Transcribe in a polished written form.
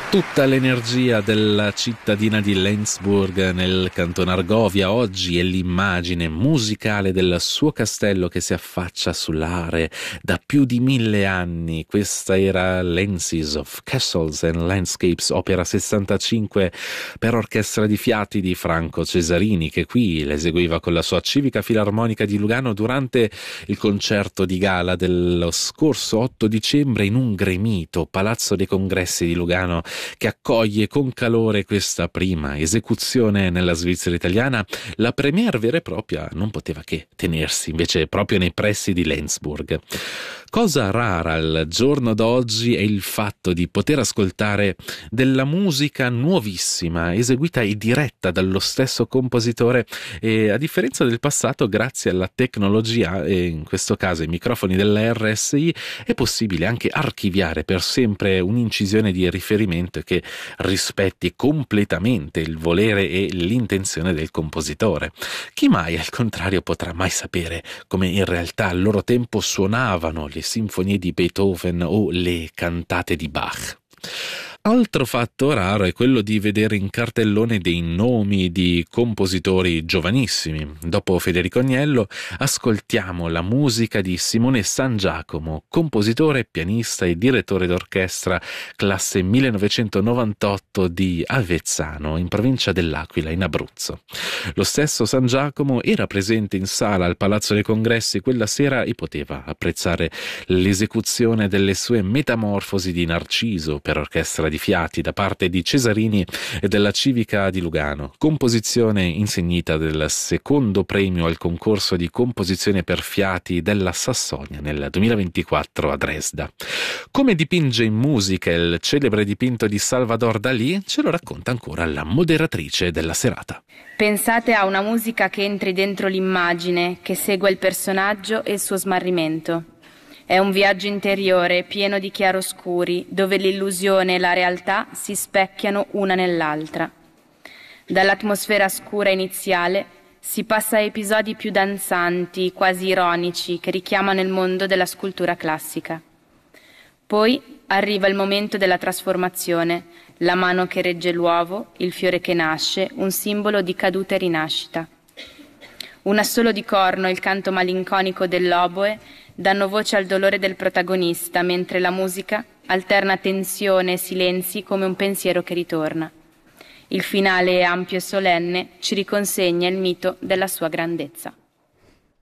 Tutta l'energia della cittadina di Lenzburg nel canton Argovia oggi è l'immagine musicale del suo castello che si affaccia sull'Are da più di 1000 anni. Questa era Lenses of Castles and Landscapes, opera 65 per orchestra di fiati di Franco Cesarini, che qui l'eseguiva con la sua Civica Filarmonica di Lugano durante il concerto di gala dello scorso 8 dicembre in un gremito Palazzo dei Congressi di Lugano, che accoglie con calore questa prima esecuzione nella Svizzera italiana. La premiere vera e propria non poteva che tenersi invece proprio nei pressi di Lenzburg. Cosa rara al giorno d'oggi è il fatto di poter ascoltare della musica nuovissima, eseguita e diretta dallo stesso compositore, e a differenza del passato, grazie alla tecnologia, e in questo caso i microfoni della RSI, è possibile anche archiviare per sempre un'incisione di riferimento che rispetti completamente il volere e l'intenzione del compositore. Chi mai al contrario potrà mai sapere come in realtà al loro tempo suonavano le sinfonie di Beethoven o le cantate di Bach? Altro fatto raro è quello di vedere in cartellone dei nomi di compositori giovanissimi. Dopo Federico Agnello ascoltiamo la musica di Simone Sangiacomo, compositore, pianista e direttore d'orchestra classe 1998 di Avezzano, in provincia dell'Aquila, in Abruzzo. Lo stesso Sangiacomo era presente in sala al Palazzo dei Congressi quella sera e poteva apprezzare l'esecuzione delle sue Metamorfosi di Narciso per orchestra di fiati da parte di Cesarini e della Civica di Lugano, composizione insignita del secondo premio al concorso di composizione per fiati della Sassonia nel 2024 a Dresda. Come dipinge in musica il celebre dipinto di Salvador Dalì, ce lo racconta ancora la moderatrice della serata. Pensate a una musica che entri dentro l'immagine, che segua il personaggio e il suo smarrimento. È un viaggio interiore pieno di chiaroscuri, dove l'illusione e la realtà si specchiano una nell'altra. Dall'atmosfera scura iniziale si passa a episodi più danzanti, quasi ironici, che richiamano il mondo della scultura classica. Poi arriva il momento della trasformazione, la mano che regge l'uovo, il fiore che nasce, un simbolo di caduta e rinascita. Un assolo di corno e il canto malinconico dell'oboe danno voce al dolore del protagonista, mentre la musica alterna tensione e silenzi come un pensiero che ritorna. Il finale ampio e solenne ci riconsegna il mito della sua grandezza.